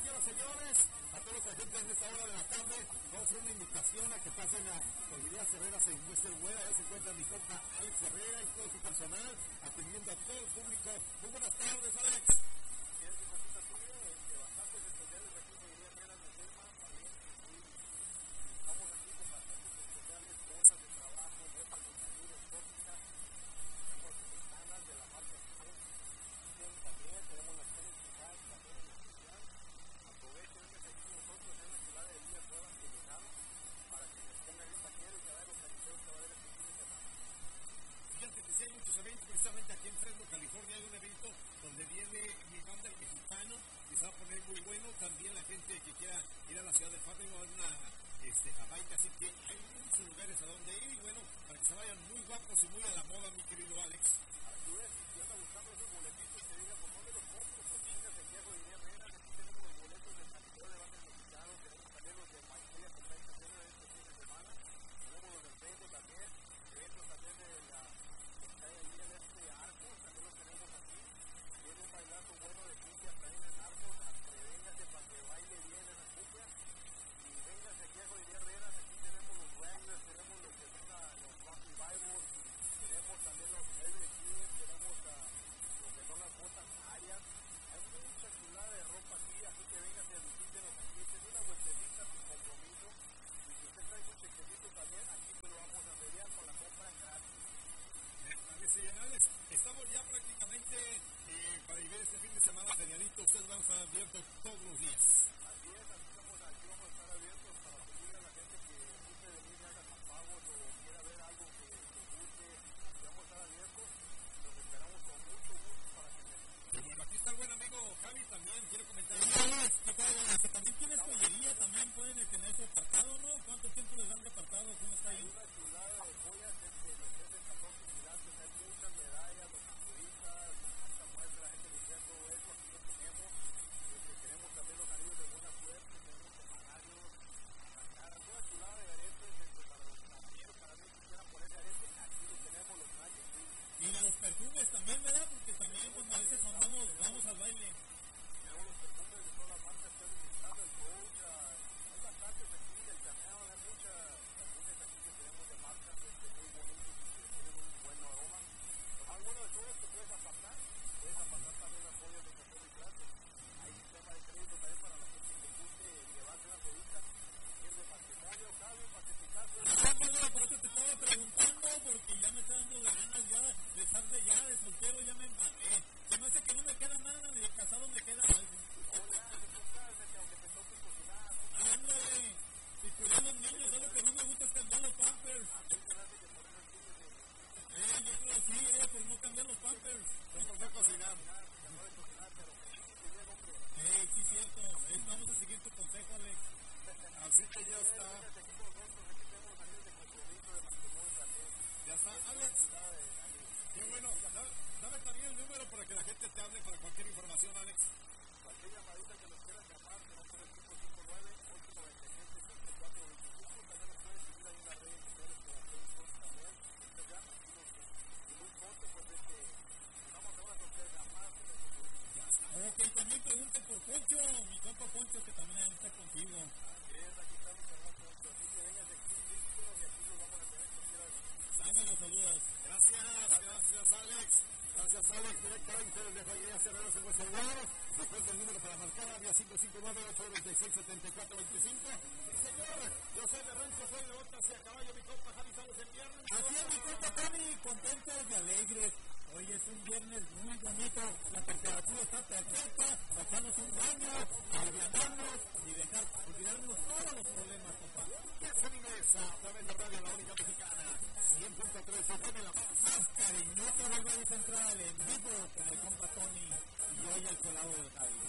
señoras, señores, a todos los presentes en esta hora de la tarde, vamos a hacer una invitación a que pasen a Joyería Herreras en Western Güera. Ahí se encuentra mi compa Alex Herrera y todo su personal, atendiendo a todo el público. Muy buenas tardes, Alex. Precisamente aquí en Fresno, California, hay un evento donde viene mi banda el mexicano y se va a poner muy bueno. También la gente que quiera ir a la ciudad de Fresno va a haber una Jamaica, así que hay muchos lugares a donde ir y bueno, para que se vayan muy guapos y muy a la moda, mi querido Alex. Así es, si anda buscando esos boletitos que diga, ¿por dónde los compro? Pues venga, se quiero ir a ver, aquí tenemos los boletos del Salvador de Bandas Mexicanos, tenemos también los de Maestría Convención de este fin de semana, tenemos los del Fresno también, eventos también de la ahí en este Arcos, también lo tenemos aquí. Viene un bailazo bueno de cumbia también en Arcos. Prevéngase para que baile bien en la cumbia. Y véngase aquí a Joyería Herreras. Aquí tenemos los Wranglers, tenemos los que son los Rock Revivals, tenemos también los Heavy Kids, tenemos lo que son las botas arias. Hay mucha chulada de ropa aquí, así que véngase, visítenos aquí. Esta es una vueltecita sin compromiso. Y si usted trae un chequecito también, aquí se lo vamos a pelear con la compra gratis. Alex, estamos ya prácticamente para vivir este fin de semana feriadito. Ustedes van a estar abiertos todos los días. Así es, aquí vamos a estar abiertos para servir a la gente que guste venir a haga pagos o quiera ver algo que guste. Aquí vamos a estar abiertos. Los esperamos con mucho gusto para que vengan. Y bueno, aquí está el buen amigo Javi también. Quiero comentar. ¿Qué tal? También tienes joyería, también pueden tener su apartado, ¿no? ¿Cuánto tiempo les dan de apartado? ¿Cómo está ahí? Hay una chulada de joyas lo que es el 14 gigantes. Hay muchas medallas, los futbolistas, mucha muestra, gente que todo eso. Aquí lo tenemos. Tenemos también los anillos de buena suerte, tenemos semanarios, arrancar, toda chulada de aretes para los caballeros, para mí que quieran ponerse aretes, aquí lo tenemos los trajes. Y los perfumes también, ¿verdad? Porque también cuando a veces cuando vamos al baile. Tenemos los perfumes de todas las marcas que han utilizado, el Coach, hay bastantes aquí, el Chanel, hay muchas perfumes aquí que tenemos de marcas muy bonitos y que tienen un buen aroma. Lo más bueno de todo es que puedes apartar también las joyas de café y clase. Hay sistema de crédito también para la gente que guste llevarse una joyita, es de patrimonio, cabe, pacificarse. Por eso te estaba preguntando, porque ya me está dando ganas ya de estar de soltero, ya me embarré. Se me hace que no me queda nada, ni de casado me queda algo. Aunque te toque cocinar. Ándale, y cuidar los niños, es lo que no me gusta es cambiar los pampers. Yo creo que sí, por no cambiar los pampers. No por no cocinar. Sí, cierto. Vamos a seguir tu consejo, Alex. Así que ya está. Ya está, Alex. Qué bueno. Dame también el número para que la gente te hable para cualquier información, Alex. Cualquier llamadita que nos quieras llamar, que no por el 559-897-8425. También nos pueden seguir ahí en las redes sociales como Facebook también. Instagram, y muy pronto, pues vamos a una sorpresa más. Ya está. Ok, también pregunten por Poncho, mi compa Poncho, que también está contigo. Así es, aquí está mi hermano Poncho. Así que vengan de aquí, visítenos y aquí los vamos a tener cualquiera de nosotros. Dame los saludos. Gracias, Alex. Gracias, Alex. Directamente desde Joyería Herreras en Western Güera. Después del número para marcar, había 559-896-7425. Señor, yo soy de Rancho, soy de Botas y a caballo, mi compa Javi Salas el viernes. Así es, mi compa Tony, contentos y alegres. Hoy es un viernes muy bonito, la temperatura está perfecta, pasamos un baño, aliviarnos y dejar olvidarnos todos los problemas, compa. Ya se ingresa a través de Radio La Única Mexicana, 100.3 FM, la más cariñosa del Valle Central, en vivo con el compa Tony y hoy el colado del Javi.